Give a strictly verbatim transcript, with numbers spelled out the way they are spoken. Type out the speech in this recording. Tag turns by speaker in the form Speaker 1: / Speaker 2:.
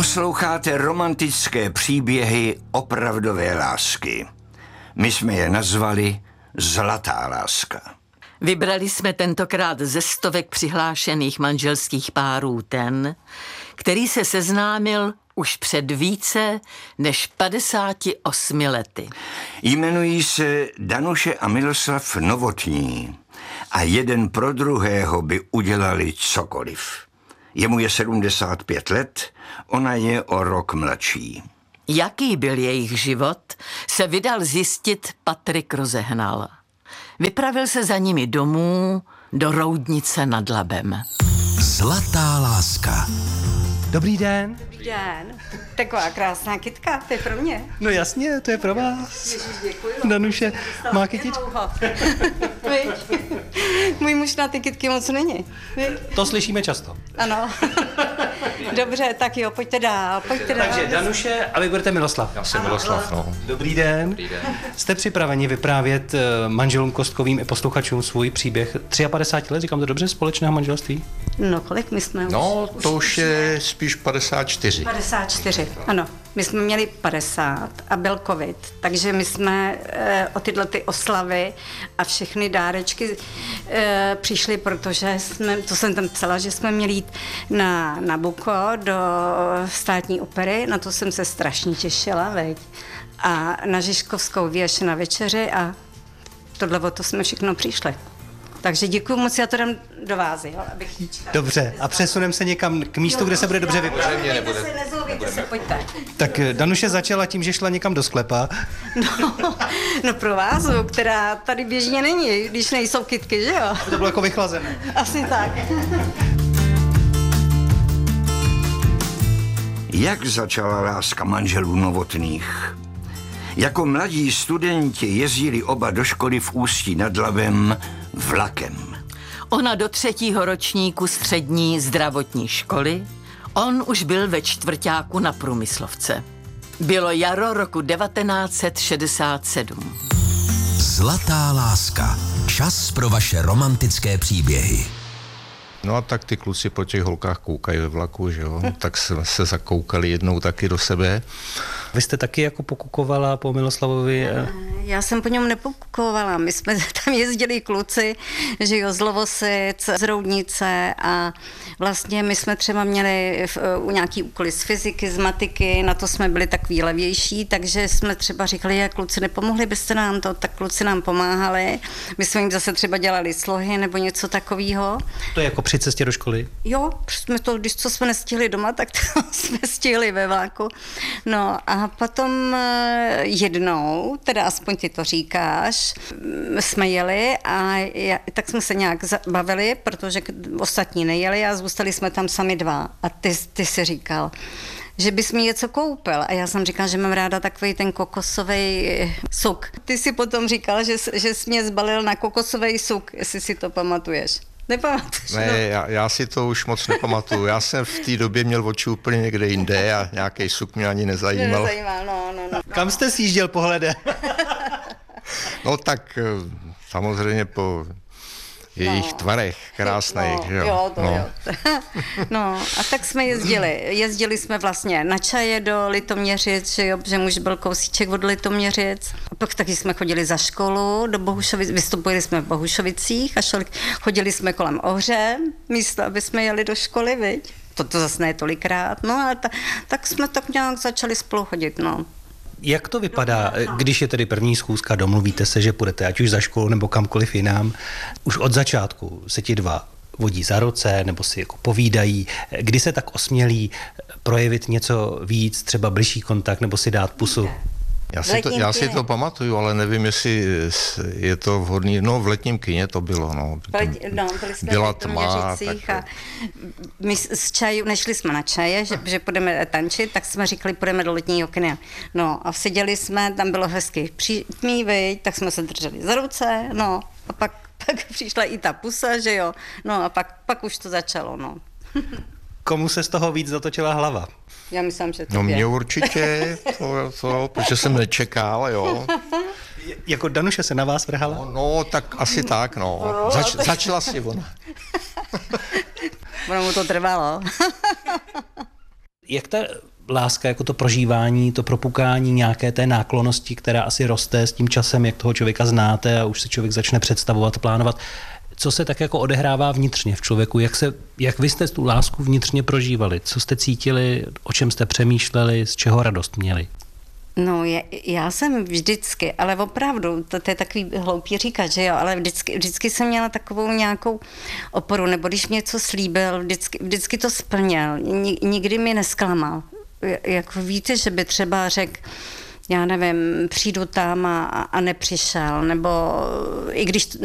Speaker 1: Posloucháte romantické příběhy opravdové lásky. My jsme je nazvali Zlatá láska.
Speaker 2: Vybrali jsme tentokrát ze stovek přihlášených manželských párů ten, který se seznámil už před více než padesáti osmi lety.
Speaker 1: Jmenují se Danuše a Miloslav Novotní a jeden pro druhého by udělali cokoliv. Jemu je sedmdesát pět let, ona je o rok mladší.
Speaker 2: Jaký byl jejich život, se vydal zjistit Patrik Rozehnal. Vypravil se za nimi domů do Roudnice nad Labem.
Speaker 3: Zlatá láska.
Speaker 4: Dobrý den.
Speaker 5: Dobrý den. Taková krásná kytka, to je pro mě.
Speaker 4: No jasně, to je pro vás.
Speaker 5: Ježiš, děkuju.
Speaker 4: Danuše má kytičku.
Speaker 5: Můj muž na ty kytky moc není.
Speaker 4: To slyšíme často.
Speaker 5: Ano. Dobře, tak jo, pojďte dál, pojďte dál.
Speaker 4: Takže Danuše a vy budete Miloslav.
Speaker 6: Já jsem Miloslav, no.
Speaker 4: Dobrý den.
Speaker 6: Dobrý den.
Speaker 4: Jste připraveni vyprávět manželům Kostkovým i posluchačům svůj příběh padesát tři let, říkám to dobře, společného manželství?
Speaker 5: No, kolik my jsme
Speaker 6: No,
Speaker 5: už?
Speaker 6: to už je spíš padesát čtyři.
Speaker 5: padesát čtyři, ano. My jsme měli padesát a byl covid, takže my jsme e, o tyhle ty oslavy a všechny dárečky e, přišli, protože jsme, to jsem tam psala, že jsme měli jít na Nabucco do státní opery, na to jsem se strašně těšila, veď. A na Žižkovskou věž na večeři a tohle o to jsme všechno přišli. Takže děkuji moc, já to dám do vázy, jo, abych jíčka.
Speaker 4: Dobře, a přesuneme se někam k místu, jo, kde se bude dobře vyprávět.
Speaker 6: Mě nebude.
Speaker 5: Se, nezloubíte se, pojďte.
Speaker 4: Tak Danuše začala tím, že šla někam do sklepa.
Speaker 5: No, no pro vás, která tady běžně není, když nejsou kytky, že jo?
Speaker 4: To bylo jako vychlazené.
Speaker 5: Asi tak.
Speaker 1: Jak začala láska manželů Novotných? Jako mladí studenti jezdili oba do školy v Ústí nad Labem vlakem.
Speaker 2: Ona do třetího ročníku střední zdravotní školy, on už byl ve čtvrťáku na průmyslovce. Bylo jaro roku devatenáct set šedesát sedm.
Speaker 3: Zlatá láska. Čas pro vaše romantické příběhy.
Speaker 6: No a tak ty kluci po těch holkách koukají ve vlaku, že jo? Tak jsme se zakoukali jednou taky do sebe.
Speaker 4: Vy jste taky jako pokukovala po Miloslavovi?
Speaker 5: Já jsem po něm nepokukovala, my jsme tam jezdili kluci, že jo, z Lovosic, z Roudnice a vlastně my jsme třeba měli v, u nějaký úkoly z fyziky, z matiky, na to jsme byli takový levější, takže jsme třeba říkali, jak kluci, nepomohli byste nám to, tak kluci nám pomáhali, my jsme jim zase třeba dělali slohy nebo něco takového.
Speaker 4: To je jako při cestě do školy?
Speaker 5: Jo, jsme to, když co jsme nestihli doma, tak to jsme stihli ve vláku. No a potom jednou, teda aspoň ty to říkáš, jsme jeli a já, tak jsme se nějak bavili, protože ostatní nejeli a zůstali jsme tam sami dva. A ty, ty si říkal, že bys mi něco koupil. A já jsem říkala, že mám ráda takový ten kokosový suk. Ty si potom říkal, že, že jsi mě zbalil na kokosový suk, jestli si to pamatuješ. Nepamatuješ?
Speaker 6: Ne,
Speaker 5: no.
Speaker 6: já, já si to už moc nepamatuju. Já jsem v té době měl oči úplně někde jinde a nějaký suk mě ani nezajímal.
Speaker 5: Nezajímal, no, no, no.
Speaker 4: Kam jste sjížděl pohledem?
Speaker 6: No tak samozřejmě po jejich
Speaker 5: no.
Speaker 6: tvarech krásných,
Speaker 5: no,
Speaker 6: že jo?
Speaker 5: Jo, to
Speaker 6: no.
Speaker 5: jo. No a tak jsme jezdili. Jezdili jsme vlastně na čaje do Litoměřic, že jo, že muž byl kousíček od Litoměřic. A pak taky jsme chodili za školu do Bohušovic, vystupovali jsme v Bohušovicích a šli, chodili jsme kolem Ohře, místo, aby jsme jeli do školy, viď? To, to zase ne tolikrát, no a ta, tak jsme tak nějak začali spolu chodit, no.
Speaker 4: Jak to vypadá, když je tedy první schůzka, domluvíte se, že půjdete ať už za školu nebo kamkoliv jinam? Už od začátku se ti dva vodí za ruce nebo si jako povídají. Kdy se tak osmělí projevit něco víc, třeba bližší kontakt nebo si dát pusu?
Speaker 6: Já si, to, já si to pamatuju, ale nevím, jestli je to vhodný. No, v letním kině to bylo, no.
Speaker 5: No, byli jsme
Speaker 6: byla
Speaker 5: v
Speaker 6: tma.
Speaker 5: Tak... A my z čaju, nešli jsme na čaje, že, že půjdeme tančit, tak jsme říkali, půjdeme do letního kina. No a seděli jsme, tam bylo hezky tmí, viď, tak jsme se drželi za ruce, no a pak, pak přišla i ta pusa, že jo, no a pak, pak už to začalo, no.
Speaker 4: Komu se z toho víc zatočila hlava?
Speaker 5: Já myslím, že to
Speaker 6: No mě určitě, to, to, protože jsem nečekal, jo.
Speaker 4: Jako Danuše se na vás vrhala?
Speaker 6: No, no tak asi tak, no. Zač, začala si ona.
Speaker 5: Ono mu to trvalo.
Speaker 4: Jak ta láska jako to prožívání, to propukání nějaké té náklonnosti, která asi roste s tím časem, jak toho člověka znáte a už se člověk začne představovat, plánovat. Co se tak jako odehrává vnitřně v člověku? Jak, se, jak vy jste tu lásku vnitřně prožívali? Co jste cítili, o čem jste přemýšleli, z čeho radost měli?
Speaker 5: No, je, já jsem vždycky, ale opravdu, to, to je takový hloupý říkat, že jo, ale vždycky, vždycky jsem měla takovou nějakou oporu, nebo když mě něco slíbil, vždycky, vždycky to splnil, nikdy mi nesklamal. Jak víte, že by třeba řekl, já nevím, přijdu tam a, a nepřišel, nebo i když